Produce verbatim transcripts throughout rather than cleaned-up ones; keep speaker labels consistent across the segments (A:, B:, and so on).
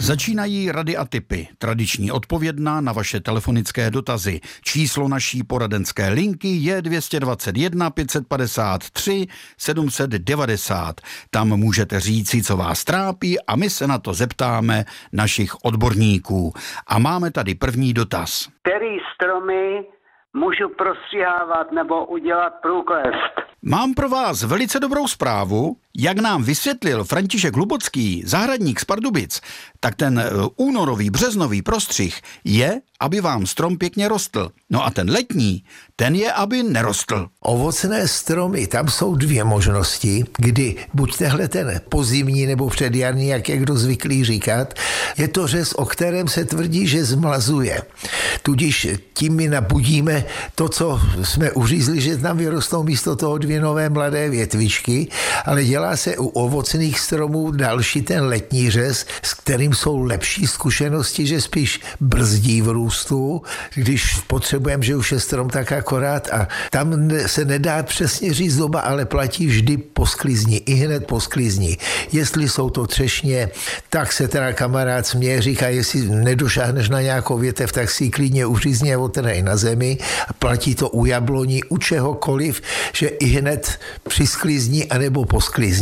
A: Začínají rady a tipy, tradiční odpovědná na vaše telefonické dotazy. Číslo naší poradenské linky je dvě stě dvacet jedna pět set padesát tři sedm set devadesát. Tam můžete říci, co vás trápí, a my se na to zeptáme našich odborníků. A máme tady první dotaz.
B: Který stromy můžu prostřihávat nebo udělat průklest?
A: Mám pro vás velice dobrou zprávu. Jak nám vysvětlil František Hlubocký, zahradník z Pardubic, tak ten únorový, březnový prostřih je, aby vám strom pěkně rostl. No a ten letní, ten je, aby nerostl.
C: Ovocné stromy, tam jsou dvě možnosti, kdy buď tehle ten pozimní nebo předjarní, jak je kdo zvyklý říkat, je to řez, o kterém se tvrdí, že zmlazuje. Tudíž tím my nabudíme to, co jsme uřízli, že tam vyrostou místo toho dvě nové mladé větvičky, ale dělá se u ovocných stromů další ten letní řez, s kterým jsou lepší zkušenosti, že spíš brzdí v růstu, když potřebujeme, že už je strom tak akorát, a tam se nedá přesně říct doba, ale platí vždy po sklizni, i hned po sklizni. Jestli jsou to třešně, tak se teda kamarád směje, říká, jestli nedošáhneš na nějakou větev, tak si ji klidně uřízně a otrhej na zemi. A platí to u jabloní, u čehokoliv, že i hned při sklizni anebo po sklizni.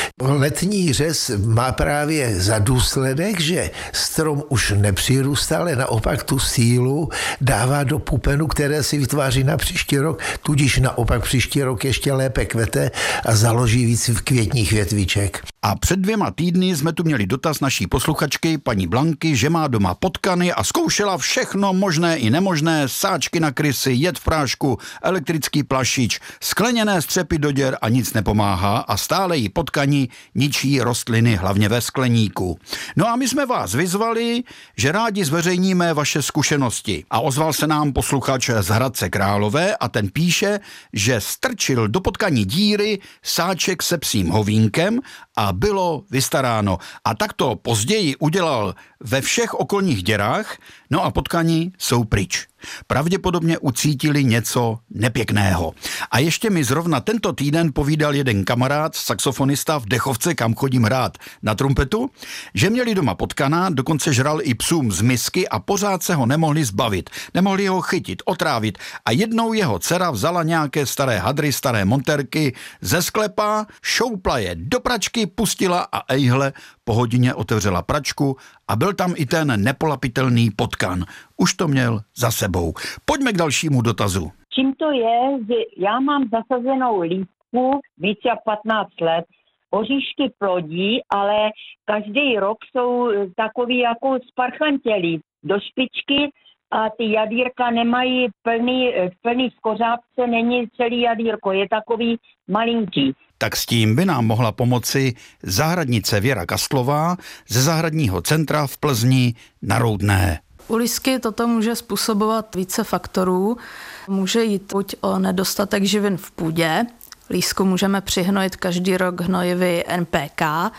C: Letní řez má právě za důsledek, že strom už nepřirůstá, ale naopak tu sílu dává do pupenu, které si vytváří na příští rok, tudíž naopak příští rok ještě lépe kvete a založí víc květních větviček.
A: A před dvěma týdny jsme tu měli dotaz naší posluchačky, paní Blanky, že má doma potkany a zkoušela všechno možné i nemožné, sáčky na krysy, jed v prášku, elektrický plašič, skleněné střepy do děr a nic nepomáhá a stále jí potkaní ničí rostliny, hlavně ve skleníku. No a my jsme vás vyzvali, že rádi zveřejníme vaše zkušenosti. A ozval se nám posluchač z Hradce Králové a ten píše, že strčil do potkaní díry sáček se psím hovínkem a bylo vystaráno. A tak to později udělal ve všech okolních děrách, no a potkaní jsou pryč. Pravděpodobně ucítili něco nepěkného. A ještě mi zrovna tento týden povídal jeden kamarád, saxofonista v Dechovce, kam chodím hrát na trumpetu, že měli doma potkana, dokonce žral i psům z misky a pořád se ho nemohli zbavit. Nemohli ho chytit, otrávit a jednou jeho dcera vzala nějaké staré hadry, staré monterky ze sklepa, šoupla je do pračky, pustila a ejhle, po hodině otevřela pračku a byl tam i ten nepolapitelný potkan. Už to měl za sebou. Pojďme k dalšímu dotazu.
D: Čím to je, že já mám zasazenou lípku víc jak patnáct let, oříšky plodí, ale každý rok jsou takový jako sparchantělí do špičky a ty jadírka nemají plný, plný skořápce, není celý jadírko, je takový malinký.
A: Tak s tím by nám mohla pomoci zahradnice Věra Kastlová ze zahradního centra v Plzni na Roudné.
E: U lísky toto může způsobovat více faktorů. Může jít buď o nedostatek živin v půdě, lísku můžeme přihnojit každý rok hnojivy N P K,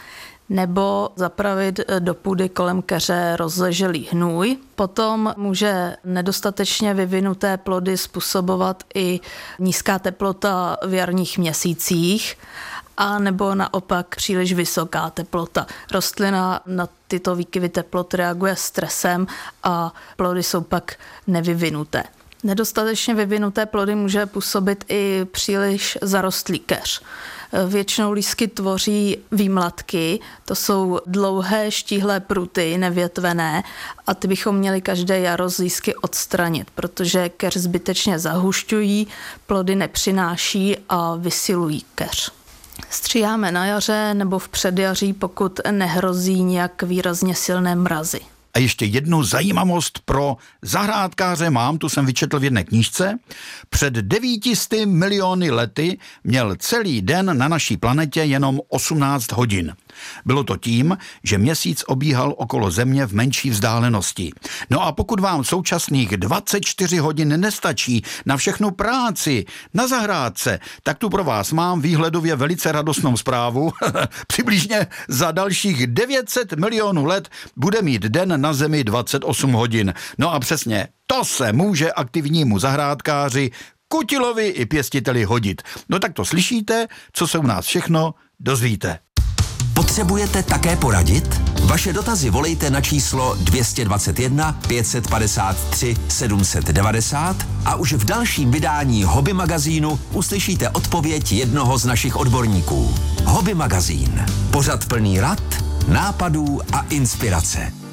E: nebo zapravit do půdy kolem keře rozleželý hnůj. Potom může nedostatečně vyvinuté plody způsobovat i nízká teplota v jarních měsících, a nebo naopak příliš vysoká teplota. Rostlina na tyto výkyvy teplot reaguje stresem a plody jsou pak nevyvinuté. Nedostatečně vyvinuté plody může působit i příliš zarostlý keř. Většinou lísky tvoří výmlatky, to jsou dlouhé štíhlé pruty, nevětvené, a ty bychom měli každé jaro z lísky odstranit, protože keř zbytečně zahušťují, plody nepřináší a vysilují keř. Stříháme na jaře nebo v předjaří, pokud nehrozí nějak výrazně silné mrazy.
A: A ještě jednu zajímavost pro zahrádkáře mám, tu jsem vyčetl v jedné knížce. Před devítisty miliony lety měl celý den na naší planetě jenom osmnáct hodin. Bylo to tím, že měsíc obíhal okolo Země v menší vzdálenosti. No a pokud vám současných dvacet čtyři hodin nestačí na všechnu práci na zahrádce, tak tu pro vás mám výhledově velice radostnou zprávu. Přibližně za dalších devět set milionů let bude mít den na Zemi dvacet osm hodin. No a přesně to se může aktivnímu zahrádkáři, kutilovi i pěstiteli hodit. No tak to slyšíte, co se u nás všechno dozvíte.
F: Potřebujete také poradit? Vaše dotazy volejte na číslo dvě stě dvacet jedna pět set padesát tři sedm set devadesát a už v dalším vydání Hobby magazínu uslyšíte odpověď jednoho z našich odborníků. Hobby magazín. Pořad plný rad, nápadů a inspirace.